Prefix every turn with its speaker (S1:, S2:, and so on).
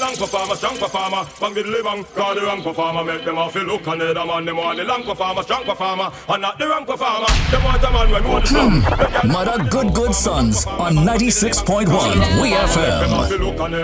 S1: wrong performer, strong performer. Bang diddly bang, call the wrong performer. Make them off look and the man, them want the long performer, strong performer, and not the wrong performer. Them want a man when you want the song.
S2: Mother Good Sons on 96.1 WeFM.